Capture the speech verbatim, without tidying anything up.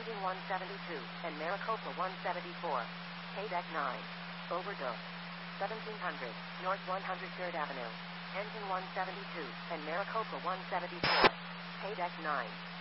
Engine one seventy-two, and Maricopa one seventy-four. K-Deck nine. Overdose. seventeen hundred, North one hundred third Avenue. Engine one seventy-two, and Maricopa one seventy-four. K-Deck nine.